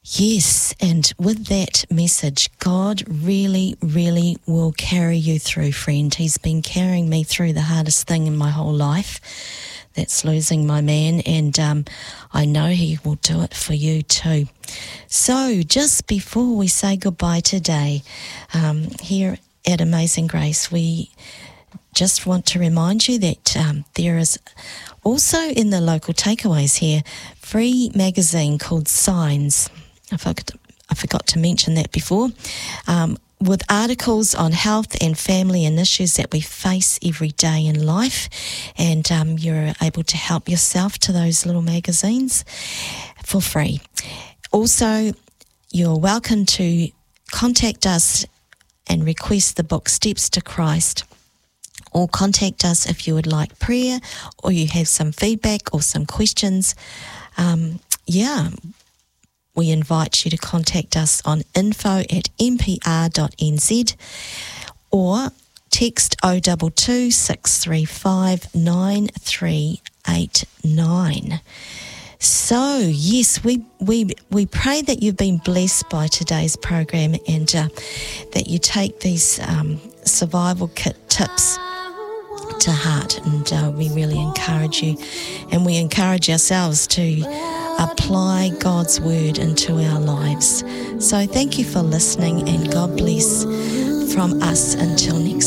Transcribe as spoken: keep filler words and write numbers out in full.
Yes, and with that message, God really, really will carry you through, friend. He's been carrying me through the hardest thing in my whole life. That's losing my man, and um, I know He will do it for you too. So just before we say goodbye today, um, here at Amazing Grace, we just want to remind you that um, there is also in the local takeaways here, free magazine called Signs. I forgot, I forgot to mention that before, um, with articles on health and family and issues that we face every day in life. And um, you're able to help yourself to those little magazines for free. Also, you're welcome to contact us and request the book Steps to Christ, or contact us if you would like prayer or you have some feedback or some questions. Um, yeah, we invite you to contact us on info at m p r dot n z or text oh two two, six three five, nine three eight nine. So, yes, we, we we pray that you've been blessed by today's program, and uh, that you take these um, survival kit tips to heart, and uh, we really encourage you, and we encourage ourselves to apply God's word into our lives. So thank you for listening, and God bless from us until next